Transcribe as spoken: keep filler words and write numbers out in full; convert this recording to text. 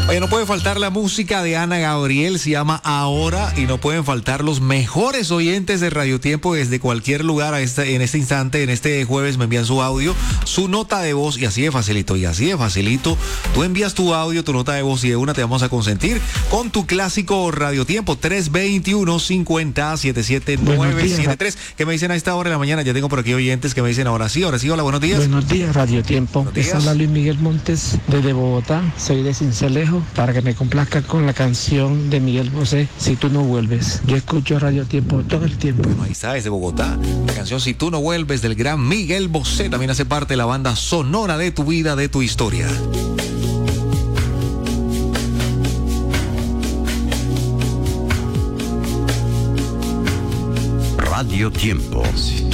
Oye, no puede faltar la música de Ana Gabriel, se llama Ahora, y no pueden faltar los mejores oyentes de Radio Tiempo desde cualquier lugar a este, en este instante, en este jueves me envían su audio, su nota de voz, y así de facilito, y así de facilito, tú envías tu audio, tu nota de voz, y de una te vamos a consentir con tu clásico Radio Tiempo, tres dos uno, cinco cero, siete siete nueve siete tres. ¿Qué me dicen a esta hora de la mañana? Ya tengo por aquí oyentes que me dicen ahora sí, ahora sí, hola, buenos días. Buenos días, Radio Tiempo. Buenos días. Les habla Luis Miguel Montes desde Bogotá, soy de Cincelejo, para que me complazca con la canción de Miguel Bosé, Si tú no vuelves. Yo escucho Radio Tiempo todo el tiempo. Bueno, ahí está, desde Bogotá, la canción Si tú no vuelves del gran Miguel Bosé, también hace parte de la banda sonora de tu vida, de tu historia. Radio Tiempo.